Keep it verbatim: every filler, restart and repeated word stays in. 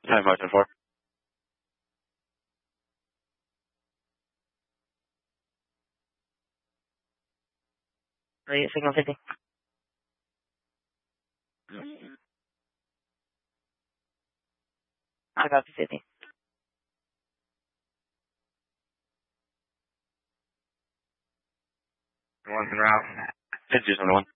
Time five ten four. Ready at signal fifty. I got to fifty. One's en route. Fifty is number one.